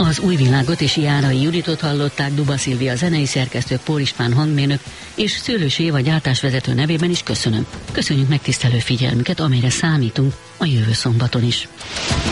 Az Új Világot és Járai Juditot hallották, Duba Szilvia zenei szerkesztő, Pól István hangmérnök és Szőlősi Éva gyártásvezető nevében is köszönöm. Köszönjük megtisztelő figyelmüket, amelyre számítunk a jövő szombaton is.